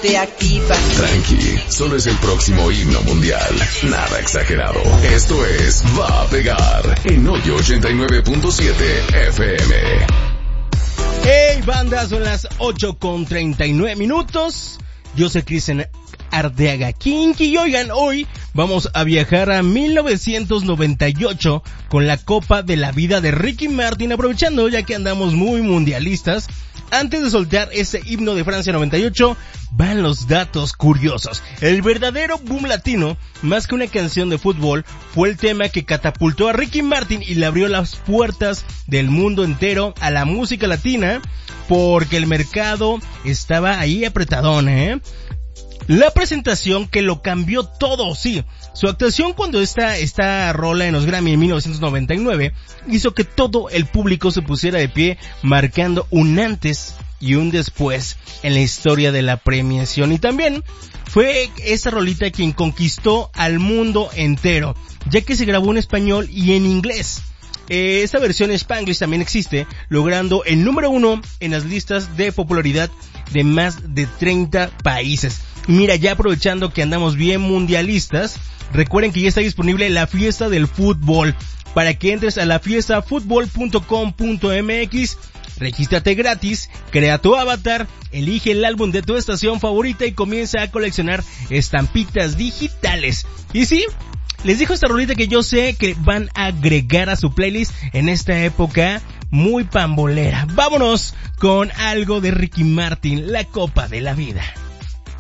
te activa. Tranqui, solo es el próximo himno mundial. Nada exagerado. Esto es Va a Pegar en Hoyo 89.7 FM. Hey banda, son las 8:39. Yo soy Cristian Arteaga Kinky y oigan, hoy vamos a viajar a 1998 con la Copa de la Vida de Ricky Martin, aprovechando ya que andamos muy mundialistas. Antes de soltar ese himno de Francia 98, van los datos curiosos. El verdadero boom latino, más que una canción de fútbol, fue el tema que catapultó a Ricky Martin y le abrió las puertas del mundo entero a la música latina, porque el mercado estaba ahí apretadón, La presentación que lo cambió todo, sí. Su actuación cuando esta rola en los Grammy en 1999 hizo que todo el público se pusiera de pie, marcando un antes y un después en la historia de la premiación. Y también fue esa rolita quien conquistó al mundo entero, ya que se grabó en español y en inglés. Esta versión Spanglish también existe, logrando el número 1 en las listas de popularidad de más de 30 países. Mira, ya aprovechando que andamos bien mundialistas, recuerden que ya está disponible la fiesta del fútbol, para que entres a lafiestafutbol.com.mx, regístrate gratis, crea tu avatar, elige el álbum de tu estación favorita y comienza a coleccionar estampitas digitales. Y sí, les dijo esta rolita que yo sé que van a agregar a su playlist en esta época muy pambolera. Vámonos con algo de Ricky Martin, la Copa de la Vida.